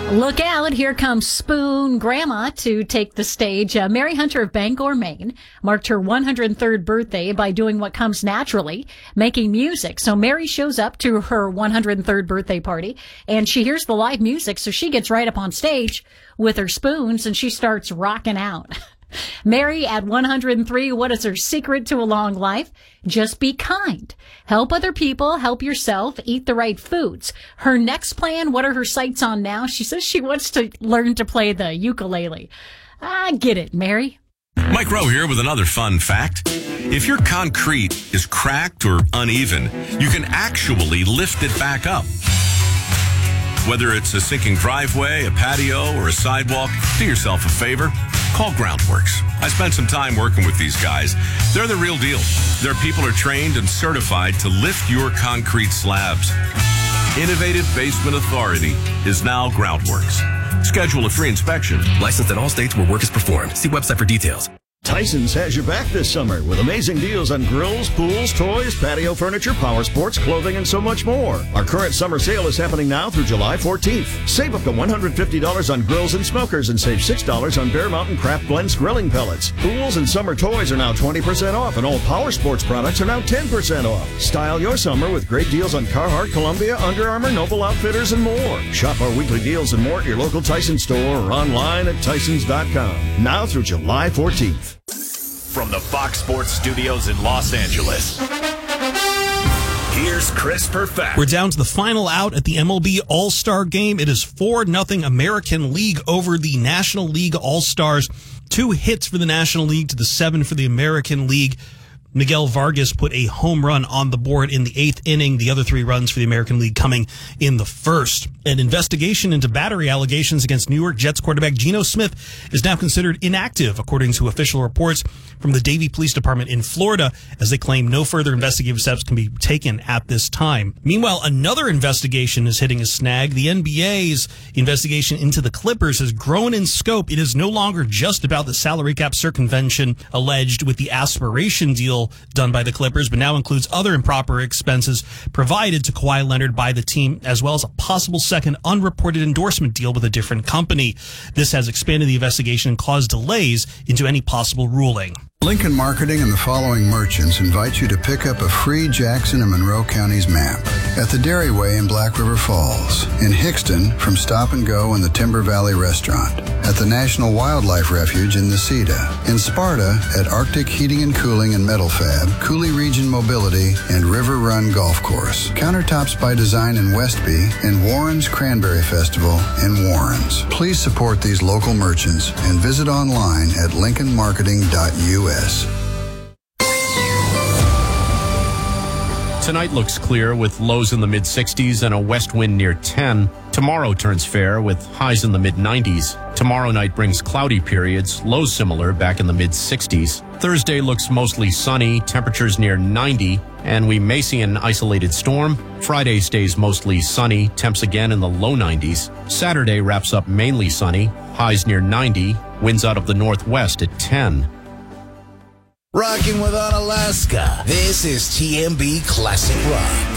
Look out, here comes Spoon Grandma to take the stage. Mary Hunter of Bangor, Maine, marked her 103rd birthday by doing what comes naturally, making music. So Mary shows up to her 103rd birthday party, and she hears the live music, so she gets right up on stage with her spoons, and she starts rocking out. Mary, at 103, what is her secret to a long life? Just be kind. Help other people, help yourself, eat the right foods. Her next plan, what are her sights on now? She says she wants to learn to play the ukulele. I get it, Mary. Mike Rowe here with another fun fact. If your concrete is cracked or uneven, you can actually lift it back up. Whether it's a sinking driveway, a patio, or a sidewalk, do yourself a favor. Call Groundworks. I spent some time working with these guys. They're the real deal. Their people are trained and certified to lift your concrete slabs. Innovative Basement Authority is now Groundworks. Schedule a free inspection. Licensed in all states where work is performed. See website for details. Tyson's has your back this summer with amazing deals on grills, pools, toys, patio furniture, power sports, clothing, and so much more. Our current summer sale is happening now through July 14th. Save up to $150 on grills and smokers and save $6 on Bear Mountain Craft Blends grilling pellets. Pools and summer toys are now 20% off, and all power sports products are now 10% off. Style your summer with great deals on Carhartt, Columbia, Under Armour, Noble Outfitters, and more. Shop our weekly deals and more at your local Tyson store or online at Tysons.com. Now through July 14th. From the Fox Sports Studios in Los Angeles, here's Chris Perfett. We're down to the final out at the MLB All-Star Game. It is 4-0 American League over the National League All-Stars. 2 hits for the National League to the 7 for the American League. Miguel Vargas put a home run on the board in the 8th inning. The other 3 runs for the American League coming in the 1st. An investigation into battery allegations against New York Jets quarterback Geno Smith is now considered inactive, according to official reports from the Davie Police Department in Florida, as they claim no further investigative steps can be taken at this time. Meanwhile, another investigation is hitting a snag. The NBA's investigation into the Clippers has grown in scope. It is no longer just about the salary cap circumvention alleged with the aspiration deal done by the Clippers, but now includes other improper expenses provided to Kawhi Leonard by the team, as well as a possible second unreported endorsement deal with a different company. This has expanded the investigation and caused delays into any possible ruling. Lincoln Marketing and the following merchants invite you to pick up a free Jackson and Monroe Counties map at the Dairyway in Black River Falls, in Hickston from Stop and Go and the Timber Valley Restaurant, at the National Wildlife Refuge in Necedah, in Sparta at Arctic Heating and Cooling and Metal Fab, Cooley Region Mobility, and River Run Golf Course, Countertops by Design in Westby, and Warren's Cranberry Festival in Warren's. Please support these local merchants and visit online at lincolnmarketing.us. Tonight looks clear with lows in the mid-60s and a west wind near 10. Tomorrow turns fair with highs in the mid-90s. Tomorrow night brings cloudy periods, lows similar back in the mid-60s. Thursday looks mostly sunny, temperatures near 90, and we may see an isolated storm. Friday stays mostly sunny, temps again in the low 90s. Saturday wraps up mainly sunny, highs near 90, winds out of the northwest at 10. Rocking with Unalaska. This is TMB Classic Rock.